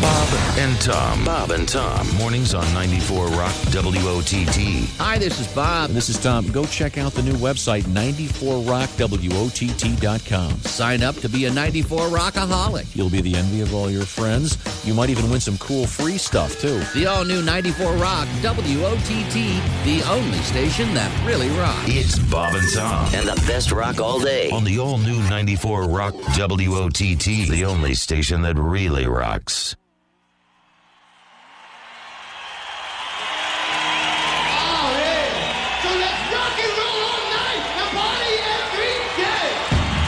Bob and Tom. Bob and Tom. Mornings on 94 Rock WOTT. Hi, this is Bob. This is Tom. Go check out the new website, 94rockwott.com. Sign up to be a 94 Rockaholic. You'll be the envy of all your friends. You might even win some cool free stuff, too. The all-new 94 Rock WOTT, the only station that really rocks. It's Bob and Tom. And the best rock all day. On the all-new 94 Rock WOTT, the only station that really rocks.